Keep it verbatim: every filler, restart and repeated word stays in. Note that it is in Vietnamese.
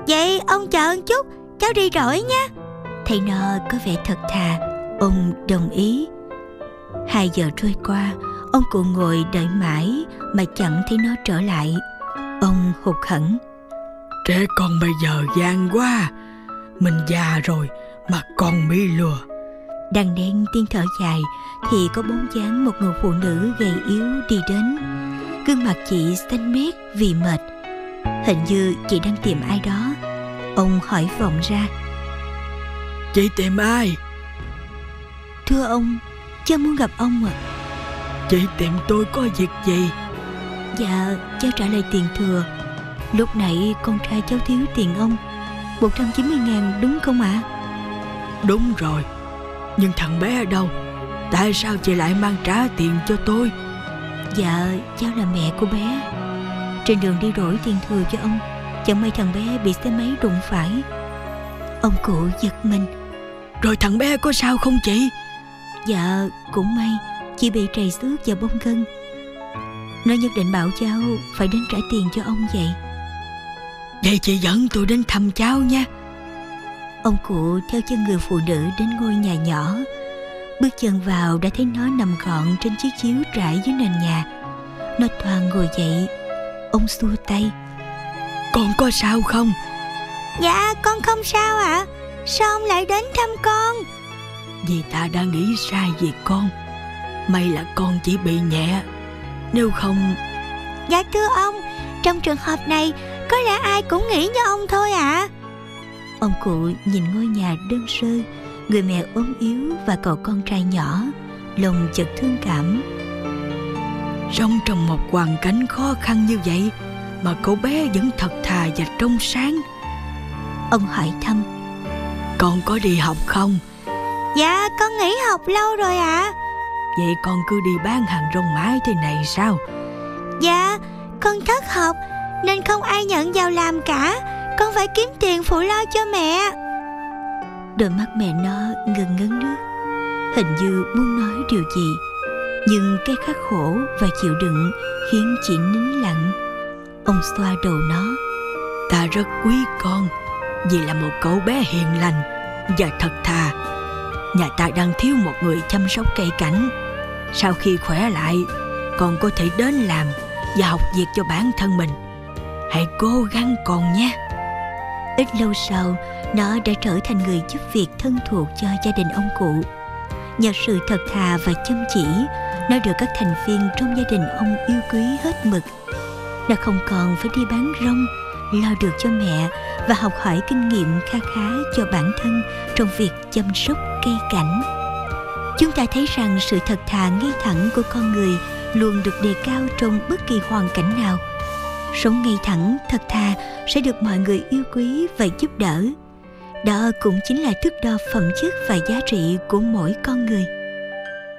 Vậy ông chờ một chút, cháu đi rồi nha. Thấy nó có vẻ thật thà, ông đồng ý. Hai giờ trôi qua, ông cụ ngồi đợi mãi mà chẳng thấy nó trở lại. Ông hụt hẫng. Trẻ con bây giờ gian quá, mình già rồi mà còn bị lừa. Đang đen tiếng thở dài thì có bóng dáng một người phụ nữ gầy yếu đi đến. Gương mặt chị xanh mét vì mệt. Hình như chị đang tìm ai đó. Ông hỏi vọng ra: Chị tìm ai? Thưa ông, cháu muốn gặp ông ạ. Chị tìm tôi có việc gì? Dạ, cháu trả lại tiền thừa. Lúc nãy con trai cháu thiếu tiền ông, một trăm chín mươi ngàn đúng không ạ? À? Đúng rồi. Nhưng thằng bé ở đâu? Tại sao chị lại mang trả tiền cho tôi? Dạ, cháu là mẹ của bé. Trên đường đi đổi tiền thừa cho ông, chẳng may thằng bé bị xe máy đụng phải. Ông cụ giật mình. Rồi thằng bé có sao không chị? Dạ, cũng may, chỉ bị trầy xước và bong gân. Nó nhất định bảo cháu phải đến trả tiền cho ông vậy. Vậy chị dẫn tôi đến thăm cháu nha. Ông cụ theo chân người phụ nữ đến ngôi nhà nhỏ. Bước chân vào đã thấy nó nằm gọn trên chiếc chiếu trải dưới nền nhà. Nó thoáng ngồi dậy. Ông xua tay. Con có sao không? Dạ, con không sao ạ. À? Sao ông lại đến thăm con? Vì ta đã nghĩ sai về con. May là con chỉ bị nhẹ, nếu không... Dạ thưa ông, trong trường hợp này có lẽ ai cũng nghĩ như ông thôi ạ. À? Ông cụ nhìn ngôi nhà đơn sơ, người mẹ ốm yếu và cậu con trai nhỏ, lòng chợt thương cảm. Sống trong một hoàn cảnh khó khăn như vậy mà cậu bé vẫn thật thà và trong sáng. Ông hỏi thăm. Con có đi học không? Dạ, con nghỉ học lâu rồi ạ. À. Vậy con cứ đi bán hàng rong mãi thế này sao? Dạ, con thất học nên không ai nhận vào làm cả. Con phải kiếm tiền phụ lo cho mẹ. Đôi mắt mẹ nó ngừng ngấn nước, hình như muốn nói điều gì, nhưng cái khắc khổ và chịu đựng khiến chị nín lặng. Ông xoa đầu nó. Ta rất quý con vì là một cậu bé hiền lành và thật thà. Nhà ta đang thiếu một người chăm sóc cây cảnh. Sau khi khỏe lại, con có thể đến làm và học việc cho bản thân mình. Hãy cố gắng con nhé. Ít lâu sau, nó đã trở thành người giúp việc thân thuộc cho gia đình ông cụ. Nhờ sự thật thà và chăm chỉ, nó được các thành viên trong gia đình ông yêu quý hết mực. Nó không còn phải đi bán rong, lo được cho mẹ và học hỏi kinh nghiệm kha khá cho bản thân trong việc chăm sóc cây cảnh. Chúng ta thấy rằng sự thật thà ngay thẳng của con người luôn được đề cao trong bất kỳ hoàn cảnh nào. Sống ngay thẳng, thật thà sẽ được mọi người yêu quý và giúp đỡ. Đó cũng chính là thước đo phẩm chất và giá trị của mỗi con người.